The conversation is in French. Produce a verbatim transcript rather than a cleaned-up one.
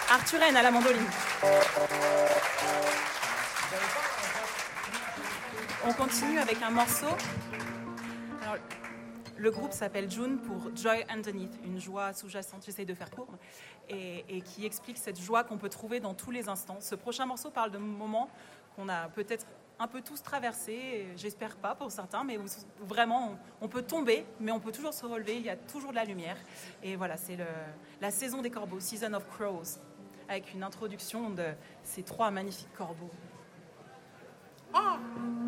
Arthur Haynes à la mandoline. On continue avec un morceau. Alors, le groupe s'appelle June pour Joy Underneath, une joie sous-jacente, j'essaie de faire court, et, et qui explique cette joie qu'on peut trouver dans tous les instants. Ce prochain morceau parle de moments qu'on a peut-être un peu tous traversés, j'espère pas pour certains, mais où, où vraiment on, on peut tomber, mais on peut toujours se relever, il y a toujours de la lumière. Et voilà, c'est le, la saison des corbeaux, Season of Crows, avec une introduction de ces trois magnifiques corbeaux. Ah